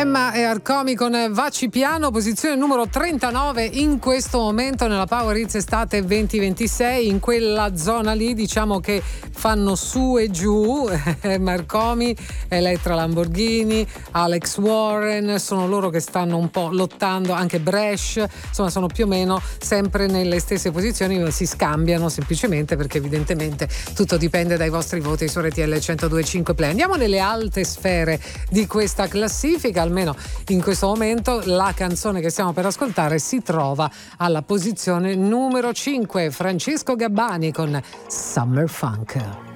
Emma e Arcomi con Vacci Piano, posizione numero 39 in questo momento nella Power Hits Estate 2026. In quella zona lì diciamo che fanno su e giù Emma Arcomi, Elettra Lamborghini, Alex Warren, sono loro che stanno un po' lottando, anche Bresh, insomma sono più o meno sempre nelle stesse posizioni, si scambiano semplicemente perché evidentemente tutto dipende dai vostri voti su RTL 102.5 Play. Andiamo nelle alte sfere di questa classifica. Almeno in questo momento la canzone che stiamo per ascoltare si trova alla posizione numero 5, Francesco Gabbani con Summer Funk.